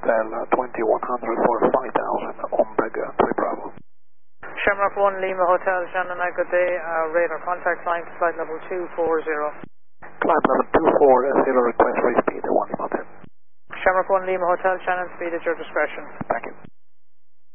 Hotel 2100 for 5000 on bag 3 Bravo. Shamrock 1 Lima Hotel, Shannon, good day. Radar contact line to flight level 240. Climb level 240, request for speed 1 Lima Hotel. Shamrock 1 Lima Hotel, Shannon, speed at your discretion. Thank you.